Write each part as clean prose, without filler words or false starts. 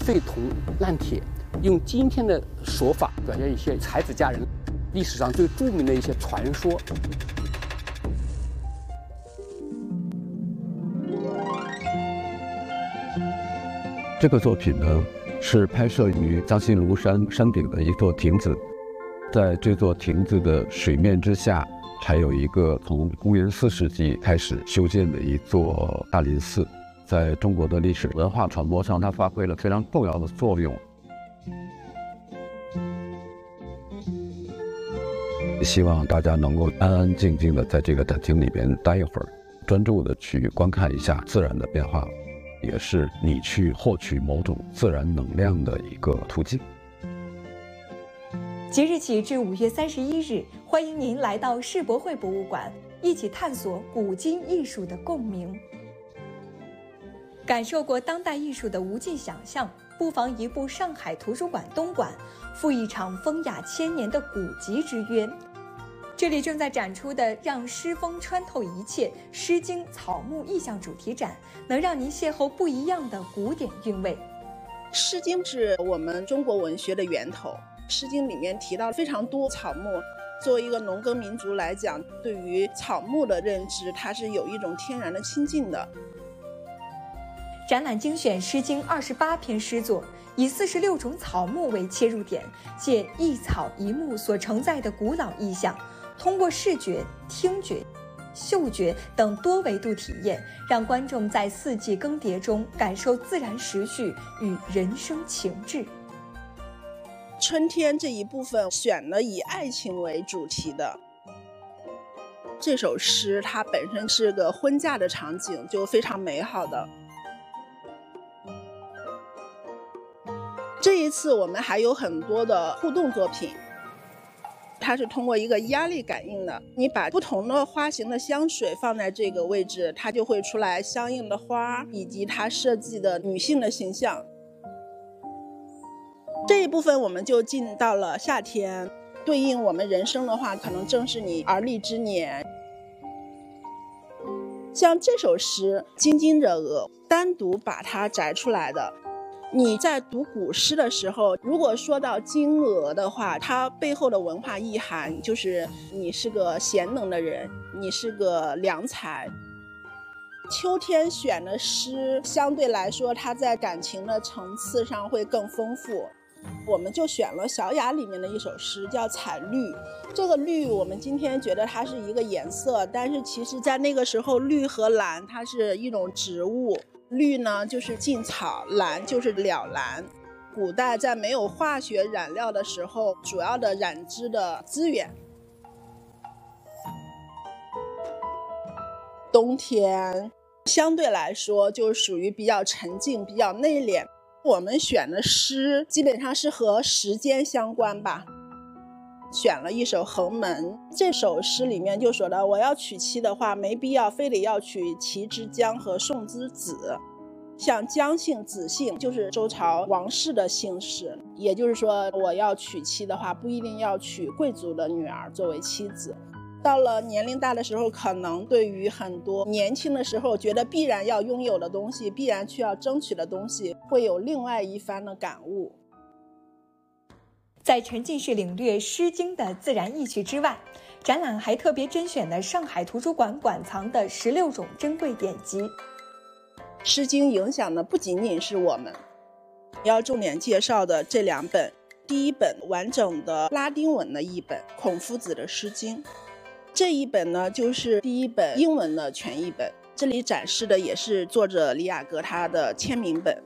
废铜烂铁，用今天的手法表现一些才子佳人历史上最著名的一些传说。 这个作品呢，是拍摄于藏西庐山山顶的一座亭子，在这座亭子的水面之下，还有一个从公元4世纪开始修建的一座大林寺，在中国的历史文化传播上，它发挥了非常重要的作用。希望大家能够安安静静的在这个展厅里边待一会儿，专注的去观看一下自然的变化，也是你去获取某种自然能量的一个途径。 即日起至5月31日，欢迎您来到世博会博物馆，一起探索古今艺术的共鸣。感受过当代艺术的无尽想象，不妨一步上海图书馆东馆，赴一场风雅千年的古籍之约。这里正在展出的让诗风穿透一切诗经草木意象主题展，能让您邂逅不一样的古典韵味。 诗经是我们中国文学的源头，诗经里面提到非常多草木。作为一个农耕民族来讲，对于草木的认知，它是有一种天然的亲近的。 展览精选诗经28篇诗作，以46种草木为切入点，借一草一木所承载的古老意象，通过视觉、听觉、嗅觉等多维度体验，让观众在四季更迭中感受自然时序与人生情志。 春天这一部分选了以爱情为主题的。这首诗它本身是个婚嫁的场景，就非常美好的。这一次我们还有很多的互动作品，它是通过一个压力感应的，你把不同的花型的香水放在这个位置，它就会出来相应的花以及它设计的女性的形象。这一部分我们就进到了夏天，对应我们人生的话，可能正是你而立之年。像这首诗津津者鹅，单独把它摘出来的。你在读古诗的时候，如果说到金娥的话，它背后的文化意涵就是你是个贤能的人，你是个良才。秋天选的诗相对来说，它在感情的层次上会更丰富。我们就选了小雅里面的一首诗，叫彩绿。这个绿我们今天觉得它是一个颜色，但是其实在那个时候，绿和蓝它是一种植物。绿呢就是劲草，蓝就是了蓝。古代在没有化学染料的时候，主要的染织的资源。冬天相对来说就属于比较沉静、比较内敛。我们选的诗基本上是和时间相关吧。选了一首《横门》，这首诗里面就说到，我要娶妻的话，没必要非得要娶齐之姜和宋之子。像姜姓、子姓就是周朝王室的姓氏，也就是说，我要娶妻的话，不一定要娶贵族的女儿作为妻子。到了年龄大的时候，可能对于很多年轻的时候觉得必然要拥有的东西，必然需要争取的东西，会有另外一番的感悟。 在沉浸式领略《诗经》的自然意趣之外，展览还特别甄选了上海图书馆馆藏的16种珍贵典籍。《 诗经》影响的不仅仅是我们，要重点介绍的这2本，第一本完整的拉丁文的译本，孔夫子的《诗经》，这一本呢就是第一本英文的全译本，这里展示的也是作者李雅阁他的签名本。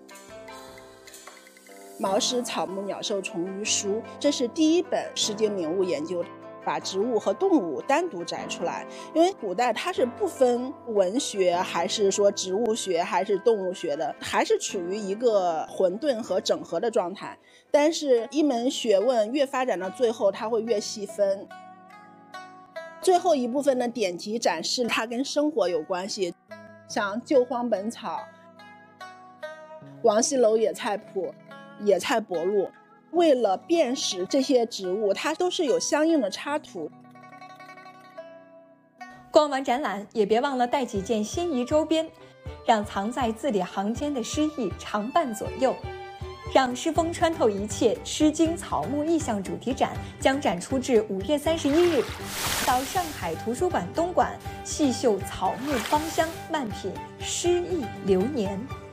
毛诗草木鸟兽虫鱼书，这是第一本诗经名物研究，把植物和动物单独摘出来。因为古代它是不分文学还是说植物学还是动物学的，还是处于一个混沌和整合的状态。但是一门学问越发展到最后，它会越细分。最后一部分的典籍展示它跟生活有关系，像《救荒本草》、王羲楼野菜谱、野菜博录，为了辨识这些植物，它都是有相应的插图。 逛完展览，也别忘了带几件心仪周边，让藏在字里行间的诗意常伴左右。 让诗风穿透一切，《诗经》草木意象主题展将展出至5月31日，到上海图书馆东馆细嗅草木芳香，漫品诗意流年。